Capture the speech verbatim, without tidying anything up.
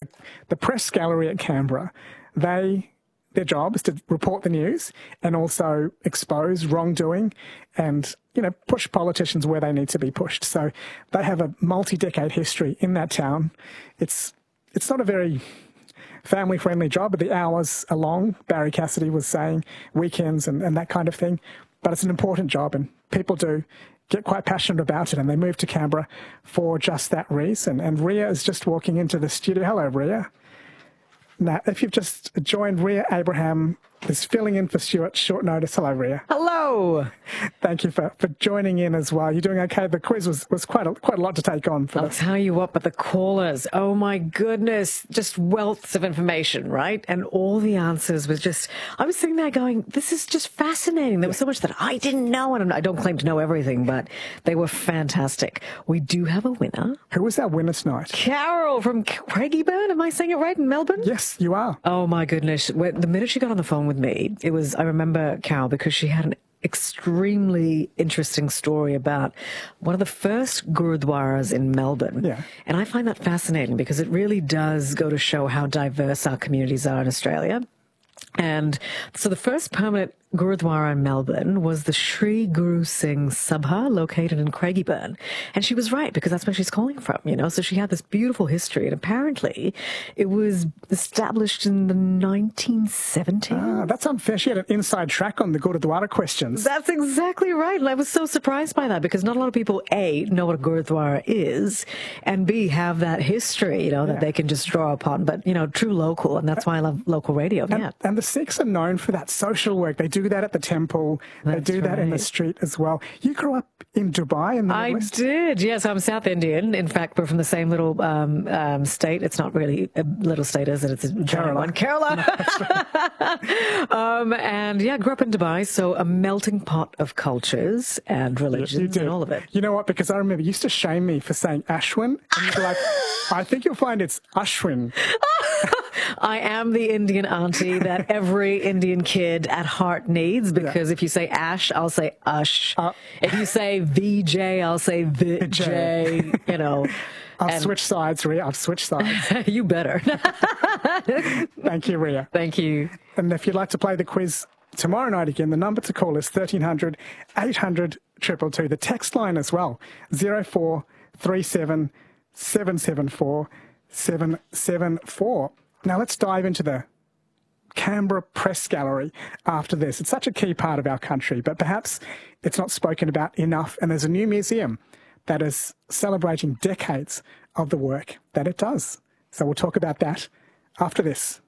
The press gallery at Canberra, they their job is to report the news and also expose wrongdoing and, you know, push politicians where they need to be pushed. So they have a multi-decade history in that town. It's it's not a very family-friendly job, but the hours are long. Barry Cassidy was saying weekends and, and that kind of thing. But it's an important job, and people do get quite passionate about it, and they move to Canberra for just that reason. And Ria is just walking into the studio. Hello, Ria. Now, if you've just joined, Ria Abraham is filling in for Stuart, short notice. Hello, Ria. Hello. Thank you for, for joining in as well. You're doing okay? The quiz was, was quite a, quite a lot to take on for I'll this. tell you what, but the callers, oh my goodness, just wealths of information, right? And all the answers was just, I was sitting there going, this is just fascinating. There was so much that I didn't know, and I don't claim to know everything, but they were fantastic. We do have a winner. Who was our winner tonight? Carol from Craigieburn. Am I saying it right, in Melbourne? Yes, you are. Oh my goodness. When, the minute she got on the phone with me, it was, I remember Carol because she had an extremely interesting story about one of the first gurudwaras in Melbourne. Yeah. And I find that fascinating because it really does go to show how diverse our communities are in Australia. And so the first permanent Gurudwara in Melbourne was the Sri Guru Singh Sabha, located in Craigieburn. And she was right, because that's where she's calling from, you know. So she had this beautiful history, and apparently it was established in the nineteen seventies. Ah, that's unfair. She had an inside track on the Gurudwara questions. That's exactly right. And I was so surprised by that, because not a lot of people, A, know what a Gurudwara is, and B, have that history, you know, that Yeah. they can just draw upon. But, you know, true local, and that's why I love local radio. And, yeah. and the Sikhs are known for that social work. They do that at the temple. That's they do that in the right. street as well. You grew up in Dubai in the I Middle East? did, yes. I'm South Indian. In fact, we're from the same little um, um, state. It's not really a little state, is it? It's a giant one. Kerala. um, and yeah, grew up in Dubai, so a melting pot of cultures and religions You did. and all of it. You know what? Because I remember you used to shame me for saying Ashwin. And you'd be like, I think you'll find it's Ashwin. I am the Indian auntie that every Indian kid at heart needs, because yeah. if you say Ash, I'll say Ush. Uh, if you say V J, I'll say Vijay, you know. I've and switched sides, Ria. I've switched sides. You better. Thank you, Ria. Thank you. And if you'd like to play the quiz tomorrow night again, the number to call is thirteen hundred, eight hundred, two two two. The text line as well, zero four three seven, seven seven four, seven seven four. Now let's dive into the Canberra Press Gallery after this. It's such a key part of our country, but perhaps it's not spoken about enough. And there's a new museum that is celebrating decades of the work that it does. So we'll talk about that after this.